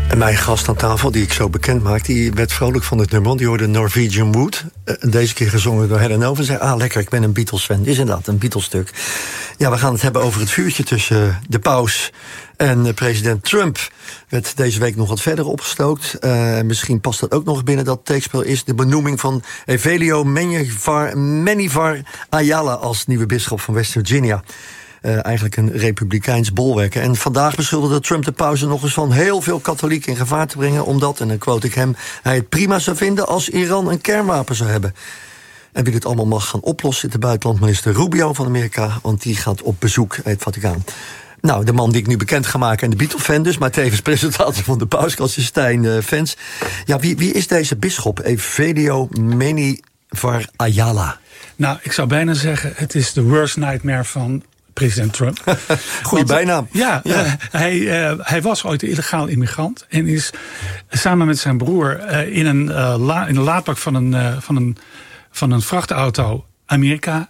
En mijn gast aan tafel, die ik zo bekend maak, die werd vrolijk van het nummer. Die hoorde Norwegian Wood. Deze keer gezongen door Helen Over. Zei, lekker, ik ben een Beatles-fan. Dit is inderdaad een Beatles-stuk. Ja, we gaan het hebben over het vuurtje tussen de paus en president Trump. Werd deze week nog wat verder opgestookt. Misschien past dat ook nog binnen dat teekspel. Is de benoeming van Evelio Menivar Ayala als nieuwe bisschop van West Virginia. Eigenlijk een republikeins bolwerk. En vandaag beschuldigde Trump de paus er nog eens van heel veel katholieken in gevaar te brengen, omdat, en dan quote ik hem, hij het prima zou vinden als Iran een kernwapen zou hebben. En wie dit allemaal mag gaan oplossen, is de buitenlandminister Rubio van Amerika, want die gaat op bezoek uit het Vaticaan. Nou, de man die ik nu bekend ga maken, en de Beatle-fan dus, maar tevens presentator van de pauskast, Stijn Fans. Ja, wie is deze bisschop? Evelio Menivar Ayala. Nou, ik zou bijna zeggen, het is de worst nightmare van president Trump. Goeie bijnaam. Ja. Hij was ooit een illegaal immigrant en is samen met zijn broer in de laadbak van een vrachtauto Amerika